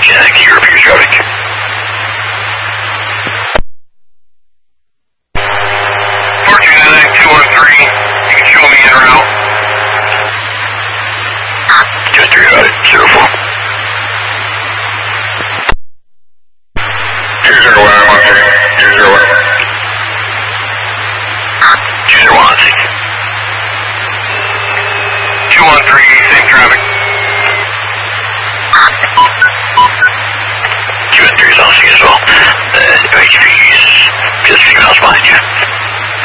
Jack, you're up your traffic. 429-213, you can show me en route. Just got it, 04. 20113, 201. 201. 213, same traffic. 213 is on scene as well. HV's just a few miles behind you.